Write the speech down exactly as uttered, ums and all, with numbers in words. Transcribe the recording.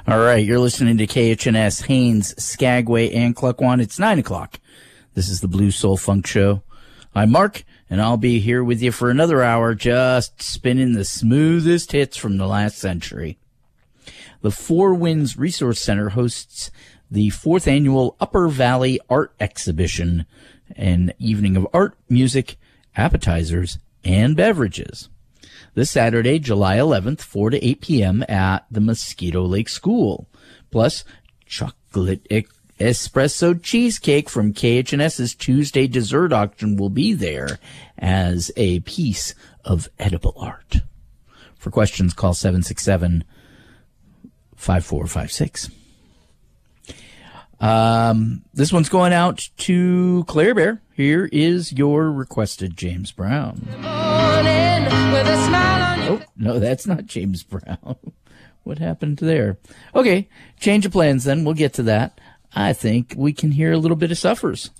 All right, you're listening to K H N S, Haines, Skagway, and Cluckwan. It's nine o'clock. This is the Blue Soul Funk Show. I'm Mark, and I'll be here with you for another hour, just spinning the smoothest hits from the last century. The Four Winds Resource Center hosts the fourth annual Upper Valley Art Exhibition, an evening of art, music, appetizers, and beverages. This Saturday, July eleventh, four to eight p.m. at the Mosquito Lake School. Plus, chocolate e- espresso cheesecake from KHNS's Tuesday dessert auction will be there as a piece of edible art. For questions, call seven six seven, five four five six. Um, this one's going out to Claire Bear. Here is your requested James Brown. Oh, no, that's not James Brown. What happened there? Okay, change of plans then. We'll get to that. I think we can hear a little bit of Suffers.